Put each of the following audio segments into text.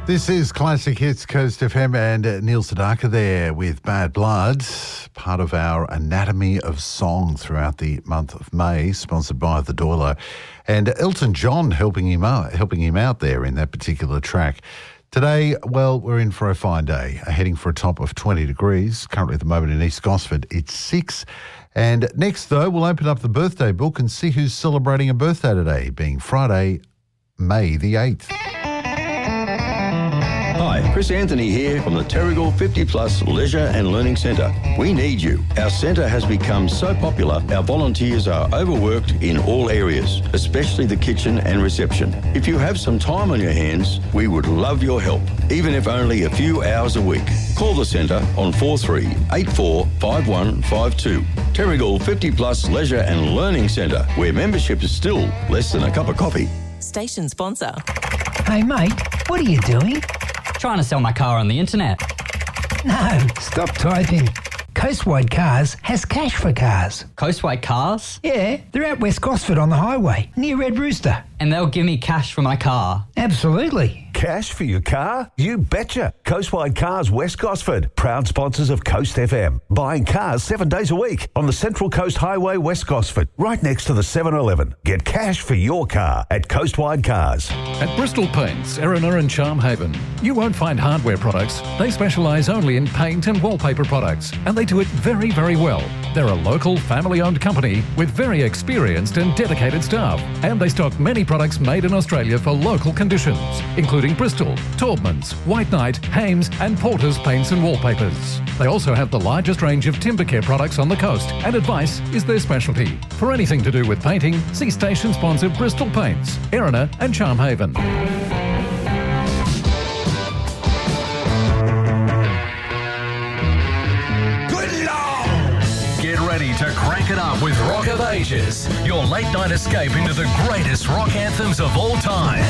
This is Classic Hits Coast FM and Neil Sedaka there with Bad Blood, part of our Anatomy of Song throughout the month of May, sponsored by the Doilo. And Elton John helping him out there in that particular track. Today, well, we're in for a fine day, heading for a top of 20 degrees. Currently at the moment in East Gosford, it's 6. And next, though, we'll open up the birthday book and see who's celebrating a birthday today, being Friday, May the 8th. Hi, Chris Anthony here from the Terrigal 50 Plus Leisure and Learning Centre. We need you. Our centre has become so popular, our volunteers are overworked in all areas, especially the kitchen and reception. If you have some time on your hands, we would love your help, even if only a few hours a week. Call the centre on 43845152. Terrigal 50 Plus Leisure and Learning Centre, where membership is still less than a cup of coffee. Station sponsor. Hey mate, what are you doing? Trying to sell my car on the internet. No, stop typing. Coastwide Cars has cash for cars. Coastwide Cars? Yeah, they're at West Gosford on the highway, near Red Rooster. And they'll give me cash for my car? Absolutely. Cash for your car? You betcha. Coastwide Cars West Gosford, proud sponsors of Coast FM. Buying cars 7 days a week on the Central Coast Highway West Gosford, right next to the 7-Eleven. Get cash for your car at Coastwide Cars. At Bristol Paints, Erina and Charmhaven, you won't find hardware products. They specialise only in paint and wallpaper products, and they do it very, very well. They're a local, family-owned company with very experienced and dedicated staff, and they stock many products made in Australia for local conditions, including Bristol, Taubmans, White Knight, Hames and Porter's paints and wallpapers. They also have the largest range of timber care products on the coast, and advice is their specialty. For anything to do with painting, see station sponsor Bristol Paints, Erina and Charmhaven. Ready to crank it up with Rock of Ages, your late night escape into the greatest rock anthems of all time.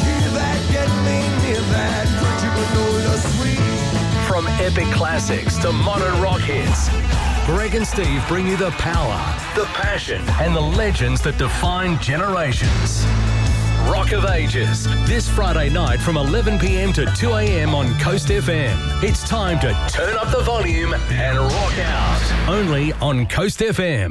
From epic classics to modern rock hits, Greg and Steve bring you the power, the passion, and the legends that define generations. Rock of Ages, this Friday night from 11 p.m. to 2 a.m. on Coast FM. It's time to turn up the volume and rock out. Only on Coast FM.